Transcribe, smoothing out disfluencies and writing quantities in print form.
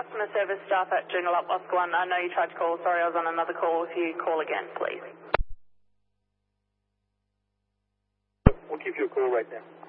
customer service staff at Joondalup Oscar 1. I know you tried to call. Sorry, I was on another call. If you call again, please. We'll give you a call right now.